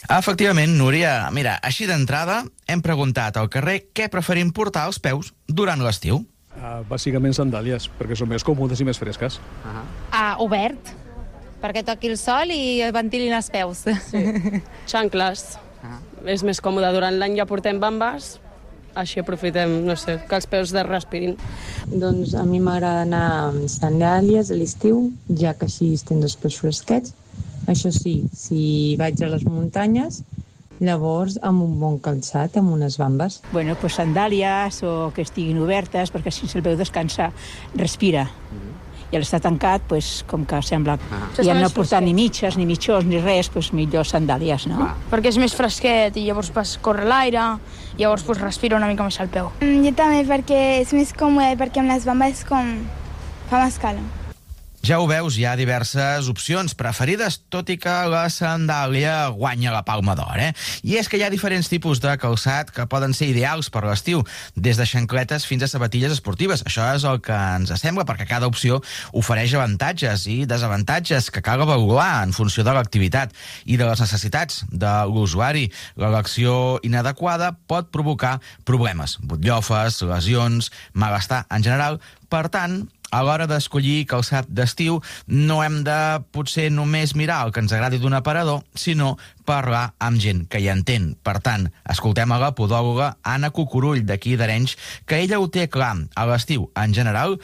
Efectivament, Núria, mira, així d'entrada hem preguntat al carrer què preferim portar als peus durant l'estiu. Bàsicament sandàlies, perquè són més còmodes i més fresques. Obert, perquè toqui el sol i ventilin els peus. Sí. Xancles. És més còmode. Durant l'any ja portem bambes, així aprofitem, no sé, que els peus respirin. Doncs a mi m'agrada anar amb sandàlies a l'estiu, ja que així estem els peus fresquets. Això sí, si vaig a les muntanyes, llavors amb un bon calçat, amb unes bambes. Bueno, pues sandàlies o que estiguin obertes, perquè si el veu descansa, respira. I al estar tancat, pues, com que sembla... I no portar ni mitges, ni mitjons, ni res, pues, millor sandàlies, no? Perquè és més fresquet i llavors vas córrer l'aire, llavors pues, respira una mica més al peu. Jo també, perquè és més còmode, perquè amb les bambes com fa més calor. Ja ho veus, hi ha diverses opcions preferides, tot i que la sandàlia guanya la palma d'or, I és que hi ha diferents tipus de calçat que poden ser ideals per l'estiu, des de xancletes fins a sabatilles esportives. Això és el que ens sembla, perquè cada opció ofereix avantatges i desavantatges que cal avaluar en funció de l'activitat i de les necessitats de l'usuari. L'elecció inadequada pot provocar problemes, butllofes, lesions, malestar en general. Per tant, a l'hora d'escollir calçat d'estiu, no hem de potser només mirar el que ens agradi d'un aparador, sinó parlar amb gent que hi entén. Per tant, escoltem a la podòloga Anna Cucurull, d'aquí d'Arenys, que ella ho té clar. A l'estiu, en general,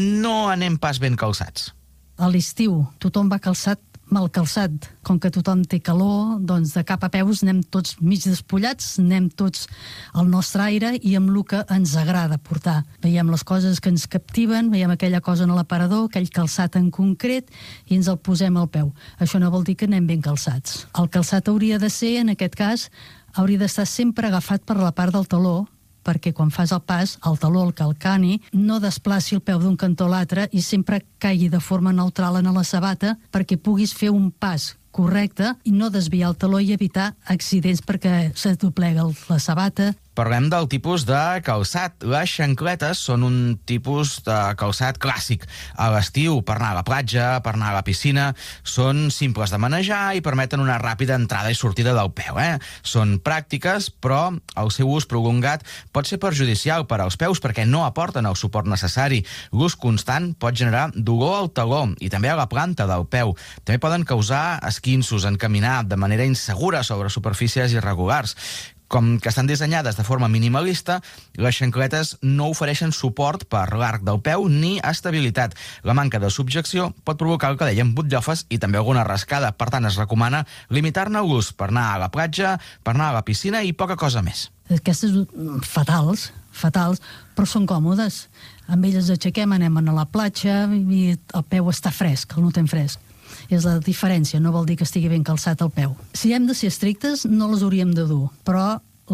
no anem pas ben calçats. A l'estiu tothom va calçat mal calçat. Com que tothom té calor, doncs de cap a peus anem tots mig despullats, anem tots al nostre aire i amb el que ens agrada portar. Veiem les coses que ens captiven, veiem aquella cosa en l'aparador, aquell calçat en concret, i ens el posem al peu. Això no vol dir que anem ben calçats. El calçat hauria de ser, en aquest cas, hauria d'estar sempre agafat per la part del taló, perquè quan fas el pas, el taló, el calcani, no desplaci el peu d'un cantó a l'altre i sempre caigui de forma neutral en la sabata perquè puguis fer un pas correcte i no desviar el taló i evitar accidents perquè se doblega la sabata. Parlem del tipus de calçat. Les xancletes són un tipus de calçat clàssic. A l'estiu, per anar a la platja, per anar a la piscina, són simples de manejar i permeten una ràpida entrada i sortida del peu. Són pràctiques, però el seu ús prolongat pot ser perjudicial per als peus perquè no aporten el suport necessari. L'ús constant pot generar dolor al taló i també a la planta del peu. També poden causar esquinços en caminar de manera insegura sobre superfícies irregulars. Com que estan dissenyades de forma minimalista, les xancletes no ofereixen suport per l'arc del peu ni estabilitat. La manca de subjecció pot provocar el que dèiem butllofes i també alguna rascada. Per tant, es recomana limitar-ne l'ús per anar a la platja, per anar a la piscina i poca cosa més. Aquestes fatals, però són còmodes. Amb elles aixequem, anem a la platja i el peu està fresc, el notem fresc. És la diferència, no vol dir que estigui ben calçat el peu. Si hem de ser estrictes, no les hauríem de dur, però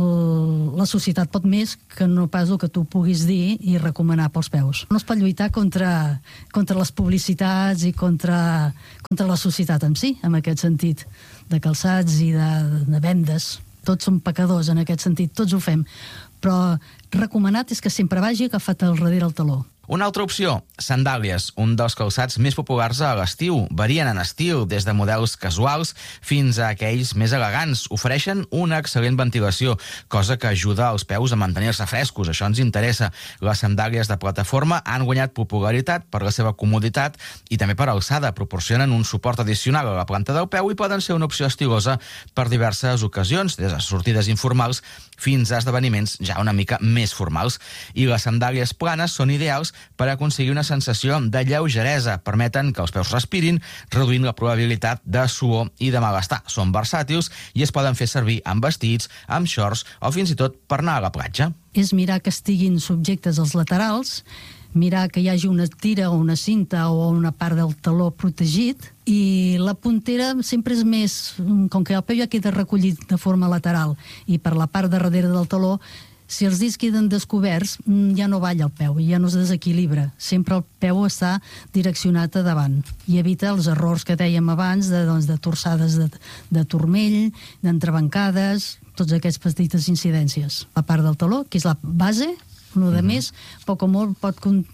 la societat pot més que no pas el que tu puguis dir i recomanar pels peus. No es pot lluitar contra les publicitats i contra la societat en si, en aquest sentit, de calçats i de vendes. Tots som pecadors en aquest sentit, tots ho fem, però recomanat és que sempre vagi agafat al darrere el taló. Una altra opció, sandàlies, un dels calçats més populars a l'estiu. Varien en estil, des de models casuals fins a aquells més elegants. Ofereixen una excel·lent ventilació, cosa que ajuda als peus a mantenir-se frescos. Això ens interessa. Les sandàlies de plataforma han guanyat popularitat per la seva comoditat i també per alçada. Proporcionen un suport addicional a la planta del peu i poden ser una opció estilosa per diverses ocasions, des de sortides informals fins a esdeveniments ja una mica més formals. I les sandàlies planes són ideals per aconseguir una sensació de lleugeresa. Permeten que els peus respirin, reduint la probabilitat de suor i de malestar. Són versàtils i es poden fer servir amb vestits, amb shorts o fins i tot per anar a la platja. És mirar que estiguin subjectes als laterals, mirar que hi hagi una tira o una cinta o una part del taló protegit, i la puntera sempre és més... Com que el peu ja queda recollit de forma lateral i per la part de darrere del taló, si els dits queden descoberts, ja no balla el peu, ja no es desequilibra. Sempre el peu està direccionat a davant i evita els errors que dèiem abans de torçades de turmell, d'entrebancades, tots aquests petites incidències. La part del taló, que és la base, el de més, poc o molt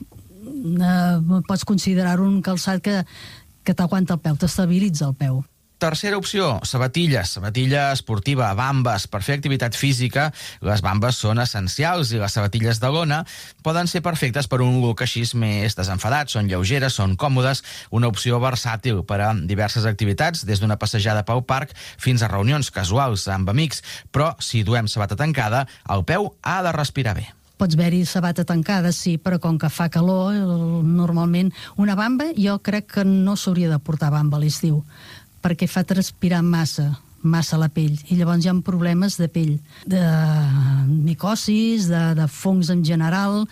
pots considerar un calçat que t'aguanta el peu, t'estabilitza el peu. Tercera opció, sabatilla esportiva, bambes. Per fer activitat física, les bambes són essencials i les sabatilles de lona poden ser perfectes per un look així més desenfadat. Són lleugeres, són còmodes, una opció versàtil per a diverses activitats, des d'una passejada pel parc fins a reunions casuals amb amics. Però si duem sabata tancada, el peu ha de respirar bé. Pots haver-hi sabata tancada, sí, però com que fa calor, normalment una bamba, jo crec que no s'hauria de portar bamba a l'estiu, perquè fa transpirar massa la pell, i llavors hi ha problemes de pell, de micosis, de fongs en general,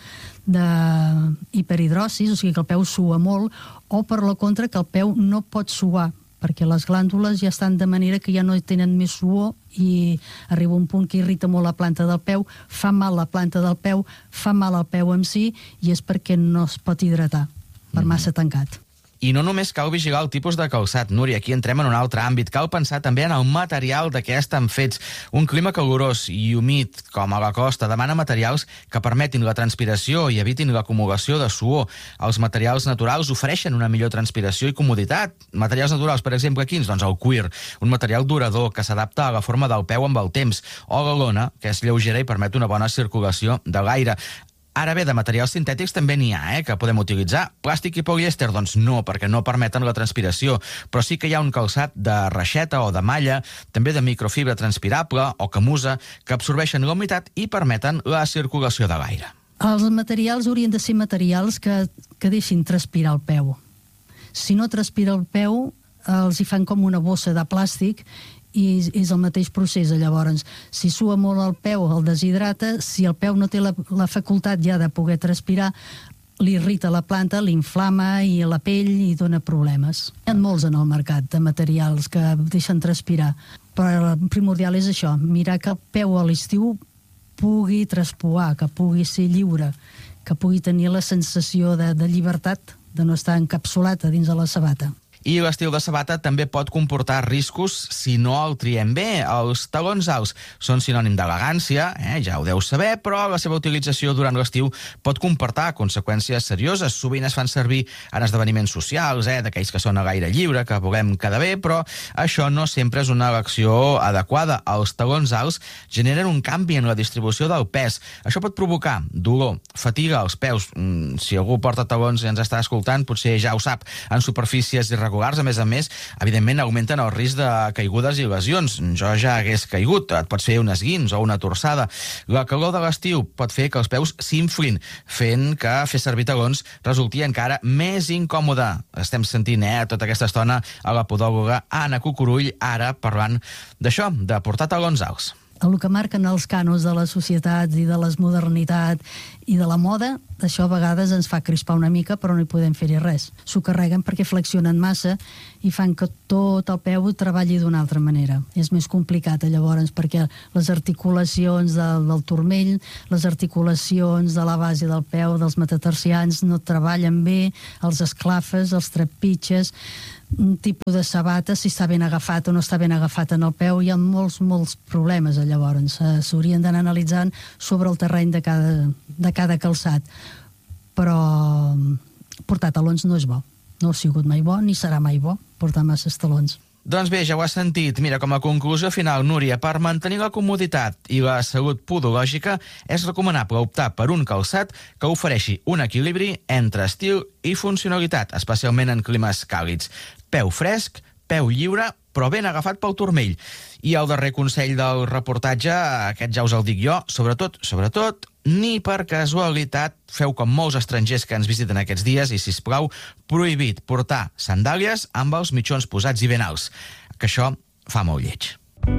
d'hiperhidrosis, o sigui que el peu sua molt, o per la contra que el peu no pot suar, perquè les glàndules ja estan de manera que ja no tenen més suor i arriba un punt que irrita molt la planta del peu, fa mal la planta del peu, fa mal al peu en si, i és perquè no es pot hidratar per massa tancat. I no només cal vigilar el tipus de calçat, Núria, aquí entrem en un altre àmbit. Cal pensar també en el material de què estan fets. Un clima calorós i humit, com a la costa, demana materials que permetin la transpiració i evitin l'acumulació de suor. Els materials naturals ofereixen una millor transpiració i comoditat. Materials naturals, per exemple, quins? Doncs el cuir, un material durador que s'adapta a la forma del peu amb el temps, o la lona, que és lleugera i permet una bona circulació de l'aire. Ara bé, de materials sintètics també n'hi ha, que podem utilitzar. Plàstic i polièster, doncs no, perquè no permeten la transpiració, però sí que hi ha un calçat de reixeta o de malla, també de microfibra transpirable o camusa, que absorbeixen la humitat i permeten la circulació de l'aire. Els materials haurien de ser materials que deixin transpirar el peu. Si no transpira el peu, els hi fan com una bossa de plàstic i és el mateix procés. Llavors, si sua molt el peu, el deshidrata. Si el peu no té la facultat ja de poder transpirar, li irrita la planta, l'inflama i la pell i dona problemes. Hi ha molts en el mercat de materials que deixen transpirar, però el primordial és això, mirar que el peu a l'estiu pugui traspuar, que pugui ser lliure, que pugui tenir la sensació de llibertat, de no estar encapsulat a dins de la sabata. I l'estil de sabata també pot comportar riscos si no el triem bé. Els talons alts són sinònim d'elegància, ja ho deu saber, però la seva utilització durant l'estiu pot comportar conseqüències serioses. Sovint es fan servir en esdeveniments socials, d'aquells que són a l'aire lliure, que volem quedar bé, però això no sempre és una elecció adequada. Els talons alts generen un canvi en la distribució del pes. Això pot provocar dolor, fatiga als peus. Si algú porta talons i ens està escoltant, potser ja ho sap, en superfícies irregulars. A més, evidentment, augmenten el risc de caigudes i lesions. Jo ja hagués caigut, et pots fer un esguins o una torçada. La calor de l'estiu pot fer que els peus s'inflin, fent que fer servir talons resulti encara més incòmode. Estem sentint tota aquesta estona a la podòloga Anna Cucurull, ara parlant d'això, de portar talons alts. El que marquen els cànons de la societat i de la modernitat i de la moda, això a vegades ens fa crispar una mica, però no hi podem fer-hi res. S'ho carreguen perquè flexionen massa i fan que tot el peu treballi d'una altra manera. És més complicat, llavors, perquè les articulacions del turmell, les articulacions de la base del peu, dels metatarsians, no treballen bé, els esclafes, els trepitges, un tipus de sabata, si està ben agafat o no està ben agafat en el peu, hi ha molts problemes, llavors. S'haurien d'anar analitzant sobre el terreny de cada calçat. Però portar talons no és bo. No ha sigut mai bo, ni serà mai bo portar masses talons. Doncs bé, ja ho has sentit. Mira, com a conclusió final, Núria, per mantenir la comoditat i la salut podològica és recomanable optar per un calçat que ofereixi un equilibri entre estil i funcionalitat, especialment en climes càlids. Peu fresc, peu lliure, però ben agafat pel turmell. I el darrer consell del reportatge, aquest ja us el dic jo, sobretot, ni per casualitat feu com molts estrangers que ens visiten aquests dies i, sisplau, prohibit portar sandàlies amb els mitjons posats i ben alts, que això fa molt lleig.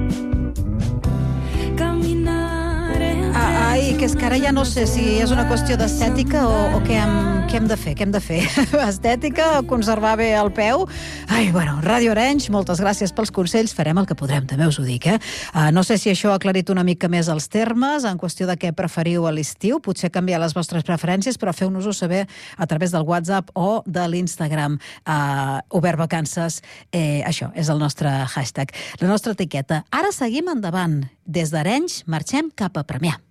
Ai, que és que ara ja no sé si és una qüestió d'estètica o què hem de fer. Què hem de fer? Estètica, conservar bé el peu? Ai, bueno, Ràdio Arenys, moltes gràcies pels consells. Farem el que podrem, també us ho dic, No sé si això ha aclarit una mica més els termes en qüestió de què preferiu a l'estiu. Potser canviar les vostres preferències, però feu-nos-ho saber a través del WhatsApp o de l'Instagram. Obert Vacances, això és el nostre hashtag, la nostra etiqueta. Ara seguim endavant. Des d'Arenys marxem cap a Premià.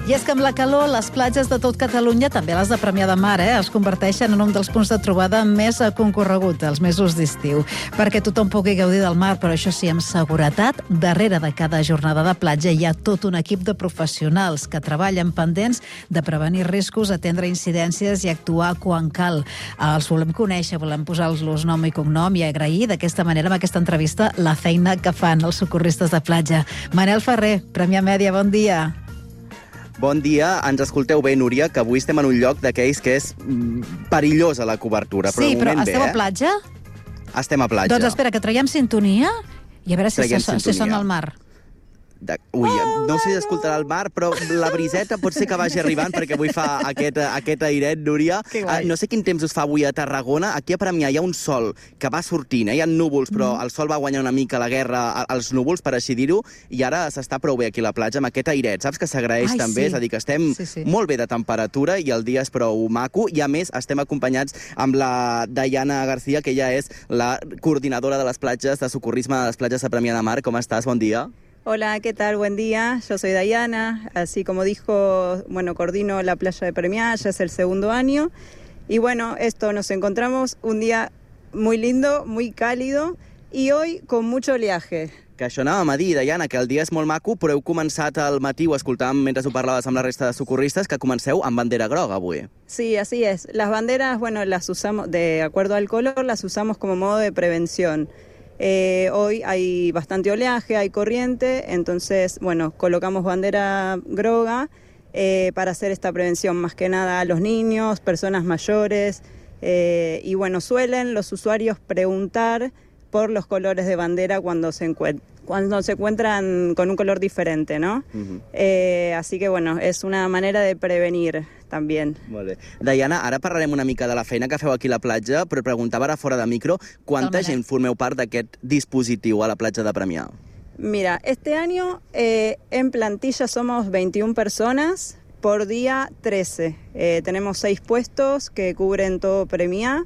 I és que amb la calor, les platges de tot Catalunya, també les de Premià de Mar, es converteixen en un dels punts de trobada més concorregut als mesos d'estiu, perquè tothom pugui gaudir del mar, però això sí, amb seguretat. Darrere de cada jornada de platja hi ha tot un equip de professionals que treballen pendents de prevenir riscos, atendre incidències i actuar quan cal. Els volem conèixer, volem posar-los nom i cognom i agrair d'aquesta manera, amb aquesta entrevista, la feina que fan els socorristes de platja. Manel Ferrer, Premià Mèdia, bon dia. Bon dia, ens escolteu bé, Núria, que avui estem en un lloc d'aquells que és perillós a la cobertura. Sí, però esteu a platja? Estem a platja. Doncs espera, que traiem sintonia i a veure si sona el mar. Ui, no sé si escoltarà el mar, però la briseta pot ser que vagi arribant, perquè avui fa aquest airet, Núria. No sé quin temps us fa avui a Tarragona. Aquí a Premià hi ha un sol que va sortint, hi ha núvols, però el sol va guanyar una mica la guerra als núvols, per així dir-ho, i ara s'està prou bé aquí a la platja amb aquest airet. Saps que s'agraeix també? És a dir, que estem molt bé de temperatura i el dia és prou maco, i a més estem acompanyats amb la Dayana García, que ella és la coordinadora de les platges de socorrisme de les platges de Premià de Mar. Com estàs? Bon dia. Hola, ¿qué tal? Buen día. Yo soy Dayana. Así como dijo, coordino la playa de Premià, ya es el segundo año. Y nos encontramos un día muy lindo, muy cálido y hoy con mucho oleaje. Que això anàvem a dir, Dayana, que el dia és molt maco, però heu començat al matí, ho escoltàvem mentre ho parlaves amb la resta de socorristes, que comenceu amb bandera groga avui. Sí, así es. Las banderas, las usamos, de acuerdo al color, las usamos como modo de prevención. Hoy hay bastante oleaje, hay corriente, entonces, colocamos bandera groga para hacer esta prevención, más que nada a los niños, personas mayores, suelen los usuarios preguntar por los colores de bandera cuando se encuentran con un color diferente, ¿no? Así que, es una manera de prevenir també. Molt bé. Dayana, ara parlarem una mica de la feina que feu aquí a la platja, però preguntava ara fora de micro, ¿cuánta gent formeu part d'aquest dispositiu a la platja de Premià? Mira, este año en plantilla somos 21 personas, por día 13. Tenemos 6 puestos que cubren todo Premià.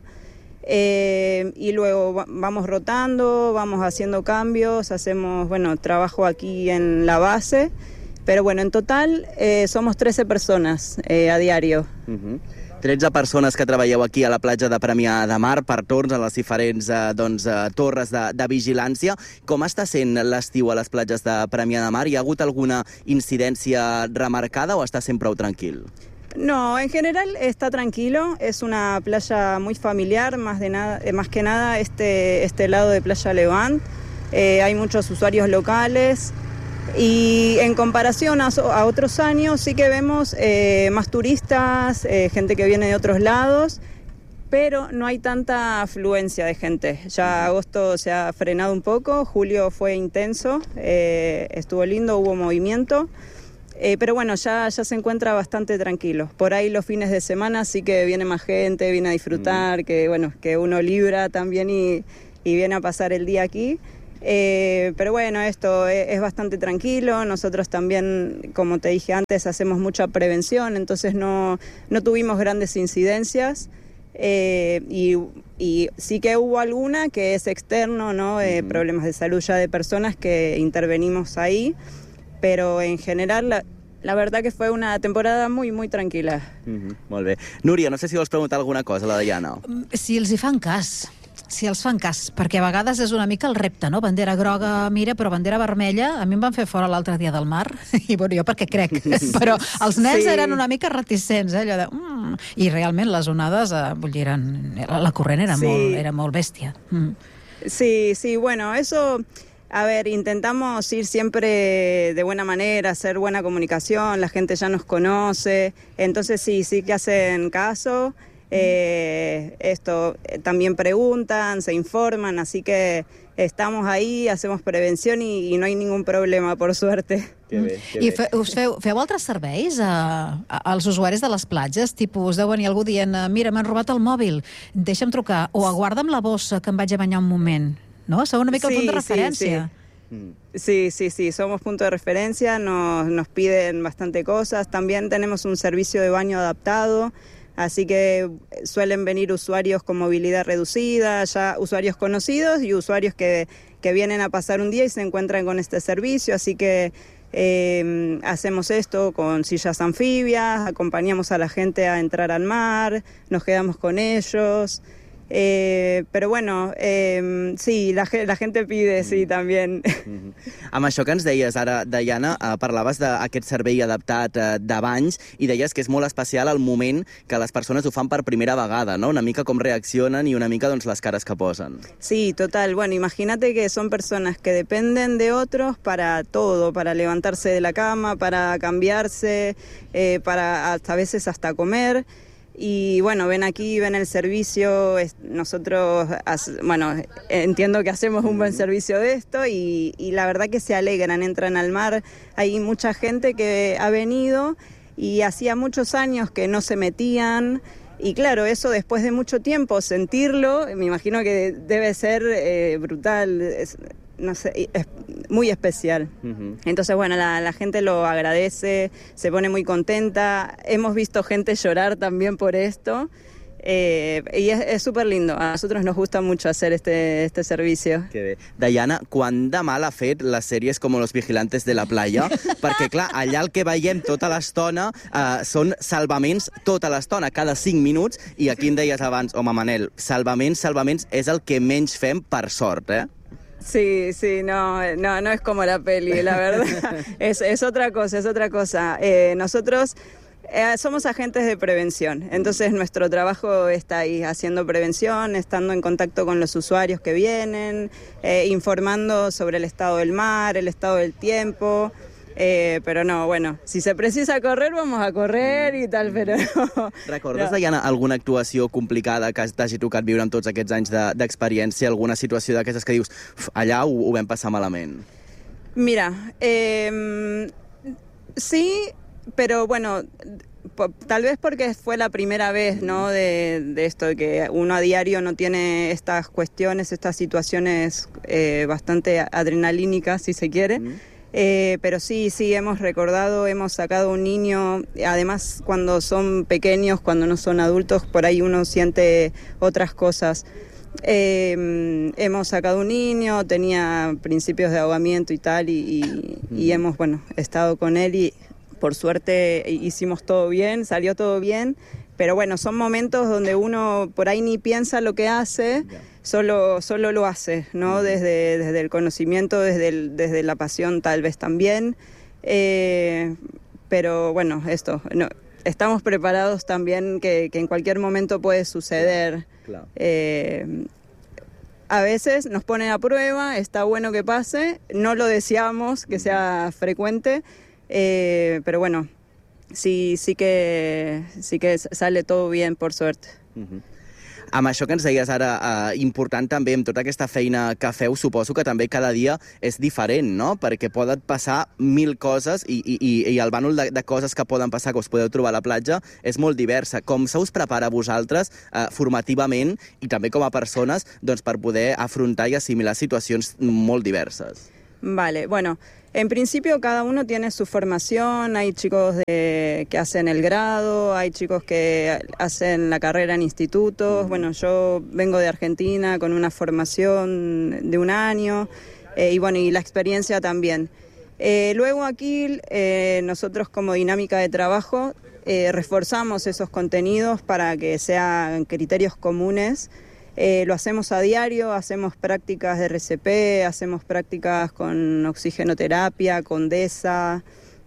Y luego vamos rotando, vamos haciendo cambios, hacemos, trabajo aquí en la base. Però, en total, somos 13 persones a diario. 13 persones que treballeu aquí a la platja de Premià de Mar per torns a les diferents torres de vigilància. Com està sent l'estiu a les platges de Premià de Mar? Hi ha hagut alguna incidència remarcada o està sent prou tranquil? No, en general está tranquilo. Es una playa muy familiar, más que nada este lado de Playa Levant. Hay muchos usuarios locales. Y en comparación a otros años sí que vemos más turistas, gente que viene de otros lados, pero no hay tanta afluencia de gente. Ya agosto se ha frenado un poco, julio fue intenso, estuvo lindo, hubo movimiento, pero ya se encuentra bastante tranquilo. Por ahí los fines de semana sí que viene más gente, viene a disfrutar, que uno libra también y viene a pasar el día aquí. Pero esto es bastante tranquilo. Nosotros también, como te dije antes, hacemos mucha prevención, entonces no tuvimos grandes incidencias, y sí que hubo alguna que es externo, ¿no? Problemas de salud ya de personas que intervenimos ahí, pero en general la verdad que fue una temporada muy, muy tranquila. Molt bé. Núria, no sé si vols preguntar alguna cosa a la Dayana. Si els hi fan cas. Si els fan cas, perquè a vegades és una mica el repte, no? Bandera groga, mira, però bandera vermella, a mi em van fer fora l'altre dia del mar, i jo perquè crec, però els nens eren una mica reticents, allò de... I realment les onades, la corrent era molt bèstia. Sí, eso... A ver, intentamos ir siempre de buena manera, hacer buena comunicación, la gente ya nos conoce, entonces sí que hacen caso. También preguntan, se informan, así que estamos ahí, hacemos prevención y no hay ningún problema, por suerte. I feu altres serveis als usuaris de les platges? Tipus, deu venir algú dient, mira, m'han robat el mòbil, deixa'm trucar, o aguarda'm la bossa que em vaig a banyar un moment. ¿No? Sou una mica el punt de referència. Sí, somos punto de referencia, nos piden bastante cosas. También tenemos un servicio de baño adaptado, así que suelen venir usuarios con movilidad reducida, ya usuarios conocidos y usuarios que vienen a pasar un día y se encuentran con este servicio, así que Hacemos esto con sillas anfibias, acompañamos a la gente a entrar al mar, nos quedamos con ellos. Però bueno, sí, la gente pide, sí, també. Amb això que ens deies ara, Diana, parlaves d'aquest servei adaptat de banys i deies que és molt especial el moment que les persones ho fan per primera vegada, ¿no? Una mica com reaccionen i una mica doncs, les cares que posen. Sí, total. Bueno, imagínate que son personas que dependen de otros para todo, para levantarse de la cama, para cambiarse, para a veces hasta comer. Y bueno, ven aquí, ven el servicio, nosotros, bueno, entiendo que hacemos un buen servicio de esto y la verdad que se alegran, entran al mar. Hay mucha gente que ha venido y hacía muchos años que no se metían y claro, eso después de mucho tiempo, sentirlo, me imagino que debe ser brutal, no sé, es muy especial. Entonces, bueno, la gente lo agradece, se pone muy contenta. Hemos visto gente llorar también por esto y es súper lindo. A nosotros nos gusta mucho hacer este servicio. Que bé. Diana, quant de mal ha fet les sèries com Los Vigilantes de la Playa? Perquè, clar, allà el que veiem tota l'estona són salvaments tota l'estona, cada 5 minuts, i aquí em deies abans, home, Manel, salvaments és el que menys fem per sort, eh? Sí, no es como la peli, la verdad. es otra cosa. Nosotros somos agentes de prevención, entonces nuestro trabajo está ahí, haciendo prevención, estando en contacto con los usuarios que vienen, informando sobre el estado del mar, el estado del tiempo. Però no, bueno, si se precisa correr, vamos a correr i tal, però no. Recordes, Diana, alguna actuació complicada que t'hagi tocat viure amb tots aquests anys d'experiència, alguna situació d'aquestes que dius, allà ho vam passar malament? Mira, sí, pero bueno, tal vez porque fue la primera vez, ¿no? de esto, de que uno a diario no tiene estas cuestiones, estas situaciones bastante adrenalínicas, si se quiere. Pero sí, hemos recordado, hemos sacado un niño, además cuando son pequeños, cuando no son adultos, por ahí uno siente otras cosas. Hemos sacado un niño, tenía principios de ahogamiento y tal, y hemos, bueno, estado con él y por suerte hicimos todo bien, salió todo bien. Pero bueno, son momentos donde uno por ahí ni piensa lo que hace, solo lo hace, ¿no? Desde el conocimiento, desde la pasión tal vez también. Pero bueno, no, estamos preparados también que en cualquier momento puede suceder. Claro. A veces nos ponen a prueba, está bueno que pase, no lo deseamos que sea frecuente, pero bueno, sí que sale todo bien, por suerte. Amb això que ens deies ara, important també, amb tota aquesta feina que feu, suposo que també cada dia és diferent, no? Perquè poden passar 1000 coses i el bànol de coses que poden passar, que us podeu trobar a la platja, és molt diversa. Com se us prepara a vosaltres formativament i també com a persones doncs, per poder afrontar i assimilar situacions molt diverses? Vale, bueno, en principio cada uno tiene su formación, hay chicos que hacen el grado, hay chicos que hacen la carrera en institutos, bueno, yo vengo de Argentina con una formación de 1 año y bueno, y la experiencia también. Luego aquí nosotros como dinámica de trabajo reforzamos esos contenidos para que sean criterios comunes. Lo hacemos a diario, hacemos prácticas de RCP, hacemos prácticas con oxigenoterapia, con DESA,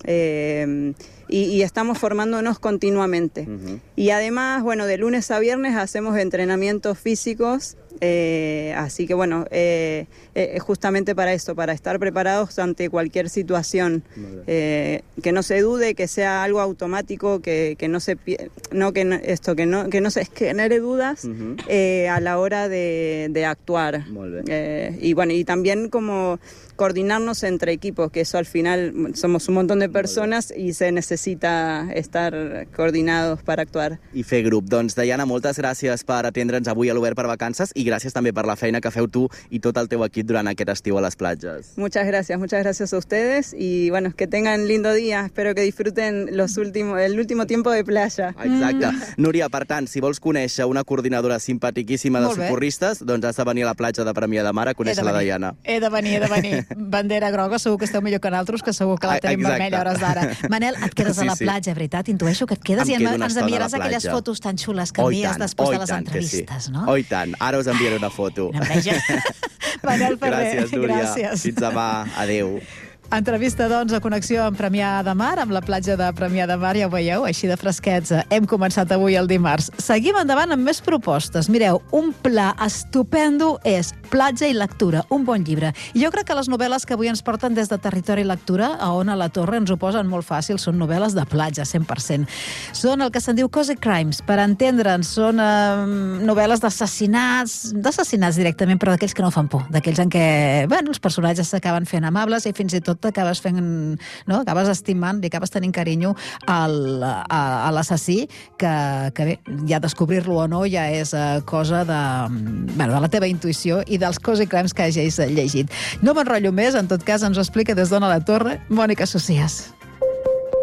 y estamos formándonos continuamente. Y además, bueno, de lunes a viernes hacemos entrenamientos físicos, así que bueno, justamente para esto, para estar preparados ante cualquier situación, que no se dude, que sea algo automático, que no se genere dudas a la hora de actuar. Y bueno, y también como coordinarnos entre equipos, que eso al final somos un montón de personas y se necesita necesita estar coordinados para actuar. I fer grup. Doncs, Diana, moltes gràcies per atendre'ns avui a l'Obert per Vacances i gràcies també per la feina que feu tu i tot el teu equip durant aquest estiu a les platges. Muchas gracias a ustedes y bueno, que tengan lindo día. Espero que disfruten el último tiempo de playa. Exacte. Núria, per tant, si vols conèixer una coordinadora simpaticíssima de socorristes, doncs has de venir a la platja de Premià de Mar a conèixer la Diana. He de venir. Bandera groga, segur que esteu millor que nosaltres, que segur que la tenim vermella a hores d'ara. Manel, et quedes a la platja, veritat? Intueixo que et quedes i ens enviaràs aquelles fotos tan xules que envies després de les entrevistes, no? Oh, i tant. Ara us enviaré una foto. Manel Ferrer, gràcies, Núria. Gràcies. Fins demà. Adéu. Entrevista, doncs, a Connexió amb Premià de Mar, amb la platja de Premià de Mar, ja ho veieu, així de fresquets. Hem començat avui el dimarts. Seguim endavant amb més propostes. Mireu, un pla estupendo és Platja i lectura, un bon llibre. I jo crec que les novel·les que avui ens porten des de Territori Lectura, a Ona la Torre, ens ho posen molt fàcil, són novel·les de platja, 100%. Són el que se'n diu cozy crimes, per entendre'ns, són novel·les d'assassinats directament, però d'aquells que no fan por, d'aquells en què, els personatges s'acaben fent amables i fins i tot acabes estimant, li acabes tenint carinyo a l'assassí, que bé, ja descobrir-lo o no ja és cosa de la teva intuïció i dels cozy crimes que hagis llegit. No m'enrotllo més, en tot cas ens ho explica des d'Ona la Torre, Mònica Socias.